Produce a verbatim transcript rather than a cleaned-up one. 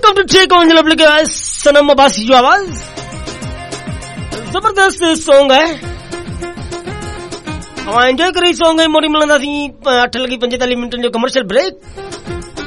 Welcome two tech on lovely guys, सनम अब्बासी जो आवाज जबरदस्त सॉन्ग है। हम एंजॉय कर रही सॉन्ग है। मोरी मिलंदा सी अठ लगी पंजेतालीह मिनटन जो कमर्शियल ब्रेक।